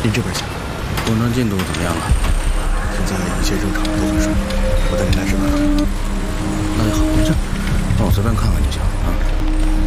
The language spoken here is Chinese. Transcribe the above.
您这边请。 工程进度怎么样了？ 现在一切正常，都很顺利。我带您来这边看。 那就好，没事，让我随便看看就行。